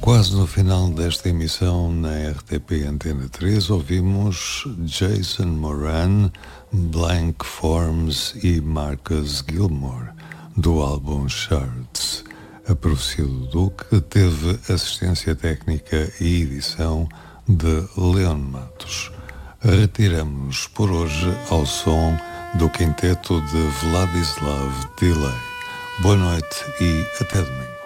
Quase no final desta emissão na RTP Antena 3 ouvimos Jason Moran, Blank Forms e Marcus Gilmore do álbum Shards. A profecia do Duque teve assistência técnica e edição de Leon Matos. Retiramos-nos por hoje ao som do quinteto de Vladislav Delay. Boa noite e até domingo.